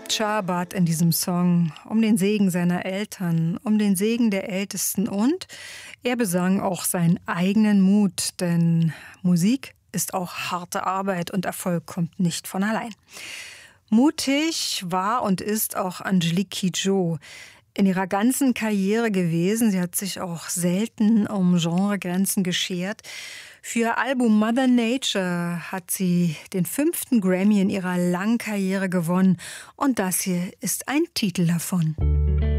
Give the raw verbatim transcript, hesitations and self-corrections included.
Char bat in diesem Song um den Segen seiner Eltern, um den Segen der Ältesten und er besang auch seinen eigenen Mut, denn Musik ist auch harte Arbeit und Erfolg kommt nicht von allein. Mutig war und ist auch Angelique Kidjo in ihrer ganzen Karriere gewesen. Sie hat sich auch selten um Genregrenzen geschert. Für ihr Album Mother Nature hat sie den fünften Grammy in ihrer langen Karriere gewonnen und das hier ist ein Titel davon.